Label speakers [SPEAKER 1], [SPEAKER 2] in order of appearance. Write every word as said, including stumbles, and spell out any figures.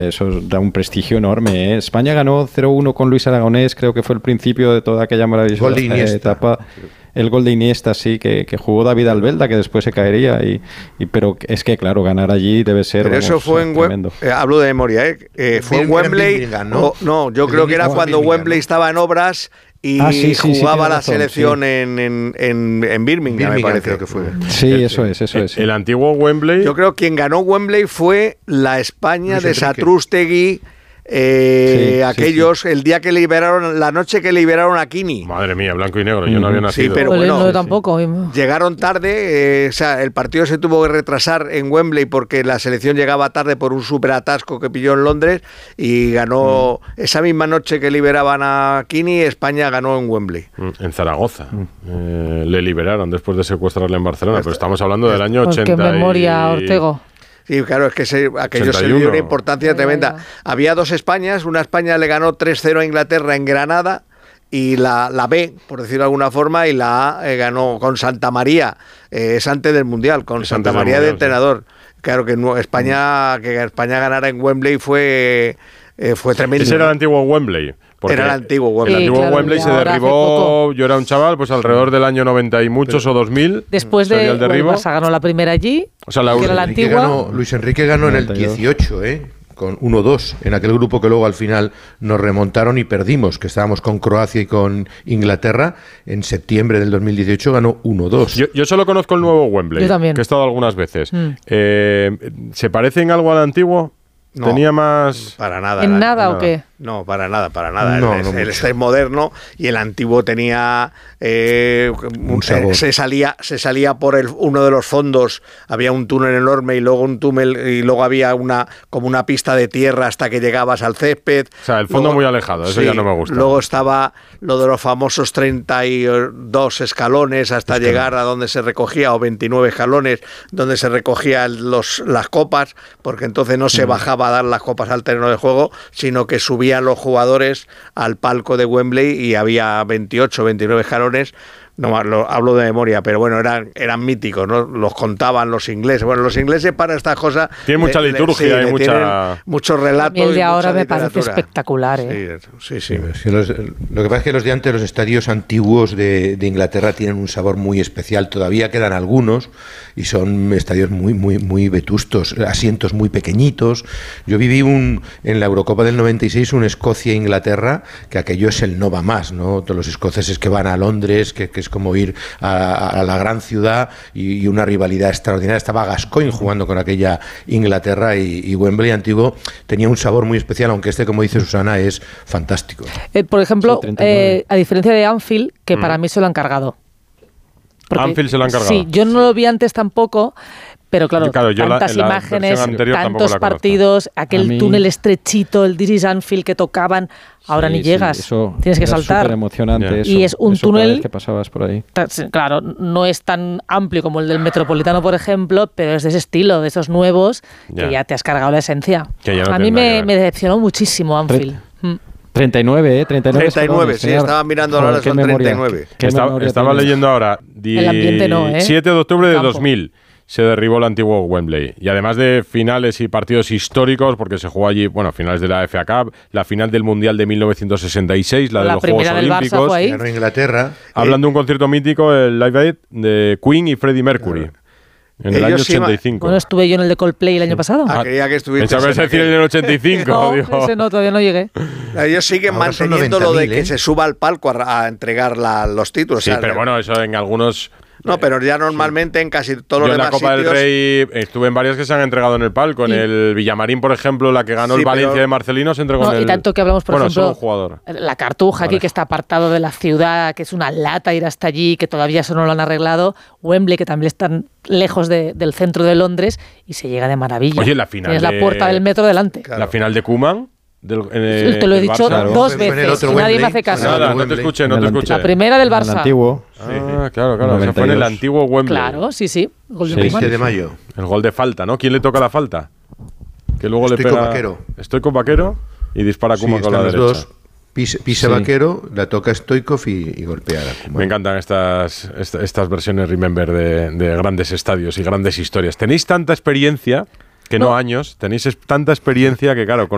[SPEAKER 1] Eso da un prestigio enorme, ¿eh? España ganó cero uno con Luis Aragonés, creo que fue el principio de toda aquella maravillosa etapa. El gol de Iniesta, sí, que, que jugó David Albelda, que después se caería. Y, y pero es que, claro, ganar allí debe ser.
[SPEAKER 2] Pero vamos, eso fue en Wembley. Eh, hablo de memoria, ¿eh? eh fue en Wembley. ¿no? O, no, yo creo que era cuando Wembley estaba en obras y ah, sí, sí, jugaba sí, la razón, selección sí. en, en, en, en Birmingham, me parece. Creo que fue.
[SPEAKER 1] Sí, el, eso es, eso
[SPEAKER 3] el,
[SPEAKER 1] es.
[SPEAKER 3] El antiguo Wembley.
[SPEAKER 2] Yo creo que quien ganó Wembley fue la España Luis de Satrústegui. Eh, sí, aquellos, sí, sí. el día que liberaron, la noche que liberaron a Kini.
[SPEAKER 3] Madre mía, blanco y negro, yo no había nacido.
[SPEAKER 2] Sí, pero bueno,
[SPEAKER 4] no, tampoco.
[SPEAKER 2] Llegaron tarde, eh, o sea, el partido se tuvo que retrasar en Wembley porque la selección llegaba tarde por un súper atasco que pilló en Londres y ganó mm. esa misma noche que liberaban a Kini, España ganó en Wembley.
[SPEAKER 3] En Zaragoza. Mm. Eh, le liberaron después de secuestrarle en Barcelona, pero estamos hablando del año
[SPEAKER 4] pues
[SPEAKER 3] ochenta.
[SPEAKER 4] Qué memoria, y... Ortego.
[SPEAKER 2] Sí, claro, es que se, aquello se le dio una importancia tremenda. Había dos Españas, una España le ganó tres cero a Inglaterra en Granada y la, la B, por decirlo de alguna forma, y la A eh, ganó con Santa María, eh, es antes del Mundial, con es Santa María mundial, de entrenador. Sí. Claro que no, España, que España ganara en Wembley fue, eh, fue tremendo.
[SPEAKER 3] Ese era el antiguo Wembley.
[SPEAKER 2] Era el antiguo Wembley.
[SPEAKER 3] El antiguo sí, claro, Wembley se derribó, yo era un chaval, pues alrededor del año noventa y muchos pero, o dos mil.
[SPEAKER 4] Después de el derribo. Barça ganó la primera allí,
[SPEAKER 3] o sea, la
[SPEAKER 4] que era la antigua.
[SPEAKER 5] Ganó, Luis Enrique ganó en el dieciocho, ¿eh? Con uno dos, en aquel grupo que luego al final nos remontaron y perdimos, que estábamos con Croacia y con Inglaterra. En septiembre del dos mil dieciocho ganó uno dos.
[SPEAKER 3] Yo, yo solo conozco el nuevo Wembley,
[SPEAKER 4] yo también.
[SPEAKER 3] Que he estado algunas veces. Mm. Eh, ¿Se parece en algo al antiguo?
[SPEAKER 2] No,
[SPEAKER 3] tenía más...
[SPEAKER 2] Para nada.
[SPEAKER 4] ¿En nada,
[SPEAKER 2] nada
[SPEAKER 4] o qué?
[SPEAKER 2] No, para nada, para nada.
[SPEAKER 5] No,
[SPEAKER 2] el,
[SPEAKER 5] no
[SPEAKER 2] el este es moderno y el antiguo tenía... Eh,
[SPEAKER 5] un sabor.
[SPEAKER 2] Eh, se salía se salía por el, uno de los fondos, había un túnel enorme y luego un túnel y luego había una como una pista de tierra hasta que llegabas al césped.
[SPEAKER 3] O sea, el fondo luego, muy alejado, eso sí, ya no me gusta.
[SPEAKER 2] Luego estaba lo de los famosos treinta y dos escalones hasta es llegar a donde se recogía, o veintinueve escalones, donde se recogían los, las copas, porque entonces no se bajaba a dar las copas al terreno de juego, sino que subían los jugadores al palco de Wembley y había veintiocho, veintinueve escalones. No, lo, hablo de memoria, pero bueno, eran, eran míticos, ¿no? Los contaban los ingleses. Bueno, los ingleses para estas cosas...
[SPEAKER 3] Tiene mucha le, liturgia le, sí, y mucha...
[SPEAKER 2] muchos relatos.
[SPEAKER 4] Y el de ahora me parece espectacular, ¿eh?
[SPEAKER 2] Sí, sí, sí.
[SPEAKER 5] sí los, lo que pasa es que los de antes, los estadios antiguos de, de Inglaterra tienen un sabor muy especial. Todavía quedan algunos y son estadios muy, muy, muy vetustos, asientos muy pequeñitos. Yo viví un en la Eurocopa del noventa y seis un Escocia-Inglaterra, que aquello es el no va más, ¿no? Todos los escoceses que van a Londres, que, que es como ir a, a la gran ciudad y, y una rivalidad extraordinaria. Estaba Gascoigne jugando con aquella Inglaterra y, y Wembley antiguo tenía un sabor muy especial, aunque este, como dice Susana, es fantástico.
[SPEAKER 4] Eh, por ejemplo, sí, eh, a diferencia de Anfield, que mm. para mí se lo han cargado.
[SPEAKER 3] Porque, Anfield se lo han cargado.
[SPEAKER 4] Sí, yo no lo vi antes tampoco. Pero claro, yo, claro yo tantas la, imágenes, tantos partidos, aquel mí, túnel estrechito, el This is Anfield que tocaban, ahora sí, ni llegas, sí, eso tienes que saltar.
[SPEAKER 1] Súper emocionante yeah. eso,
[SPEAKER 4] y es un
[SPEAKER 1] eso
[SPEAKER 4] túnel
[SPEAKER 1] que pasabas por ahí.
[SPEAKER 4] Claro, no es tan amplio como el del Metropolitano, por ejemplo, pero es de ese estilo, de esos nuevos, yeah. que ya te has cargado la esencia. No a mí me, me decepcionó muchísimo Anfield.
[SPEAKER 1] Tre- treinta y nueve, ¿eh? treinta y nueve,
[SPEAKER 2] treinta y nueve sí, estaba mirando ahora, son treinta y nueve.
[SPEAKER 3] Estaba, estaba leyendo ahora,
[SPEAKER 4] diecisiete no, ¿eh?
[SPEAKER 3] de octubre de dos mil. Se derribó el antiguo Wembley. Y además de finales y partidos históricos, porque se jugó allí, bueno, finales de la F A Cup, la final del Mundial de mil novecientos sesenta y seis, la de la los Juegos Olímpicos.
[SPEAKER 5] En Inglaterra.
[SPEAKER 3] Hablando de un concierto mítico, el Live Aid de Queen y Freddie Mercury. Claro. En el Ellos año ochenta y cinco.
[SPEAKER 4] Bueno, estuve yo en el de Coldplay el año pasado.
[SPEAKER 2] Ah, quería que estuviste.
[SPEAKER 3] Pensaba que decir en el ochenta y cinco.
[SPEAKER 4] No,
[SPEAKER 3] digo.
[SPEAKER 4] ese no, todavía no llegué.
[SPEAKER 2] Ellos siguen Ahora manteniendo lo de que ¿eh? se suba al palco a, a entregar la, los títulos.
[SPEAKER 3] Sí,
[SPEAKER 2] o sea,
[SPEAKER 3] pero bueno, eso en algunos...
[SPEAKER 2] No, pero ya normalmente sí. en casi todos
[SPEAKER 3] Yo
[SPEAKER 2] los demás
[SPEAKER 3] sitios... Yo en la Copa
[SPEAKER 2] sitios...
[SPEAKER 3] del Rey estuve en varias que se han entregado en el palco. En el Villamarín, por ejemplo, la que ganó sí, el Valencia pero... de Marcelino se entregó
[SPEAKER 4] no,
[SPEAKER 3] en el...
[SPEAKER 4] Y tanto que hablamos, por
[SPEAKER 3] bueno,
[SPEAKER 4] ejemplo,
[SPEAKER 3] un jugador.
[SPEAKER 4] La Cartuja vale. aquí, que está apartado de la ciudad, que es una lata ir hasta allí, que todavía eso no lo han arreglado. Wembley, que también están lejos de, del centro de Londres, y se llega de maravilla.
[SPEAKER 3] Oye, la final
[SPEAKER 4] Tienes
[SPEAKER 3] de...
[SPEAKER 4] la puerta del metro delante.
[SPEAKER 3] Claro. La final de Koeman... Del,
[SPEAKER 4] eh, te lo he dicho Barça, dos veces y nadie Wembley. me hace caso.
[SPEAKER 3] Nada, no te escuché, no te escuché.
[SPEAKER 4] La primera del Barça.
[SPEAKER 1] El antiguo.
[SPEAKER 3] Ah, claro, claro. O sea, fue en el antiguo Wembley.
[SPEAKER 4] Claro, sí, sí.
[SPEAKER 5] Gol de veinte de mayo.
[SPEAKER 3] El gol de falta, ¿no? ¿Quién le toca la falta? Que luego
[SPEAKER 5] Estoy
[SPEAKER 3] le pega.
[SPEAKER 5] Con Vaquero.
[SPEAKER 3] Estoy con Vaquero y dispara Koeman sí, con la derecha. Dos.
[SPEAKER 5] Pisa, pisa sí. Vaquero, la toca Stoikov y, y golpea a Koeman.
[SPEAKER 3] Me encantan estas, estas, estas versiones Remember de, de grandes estadios y grandes historias. Tenéis tanta experiencia, que no, no años, tenéis tanta experiencia que, claro, con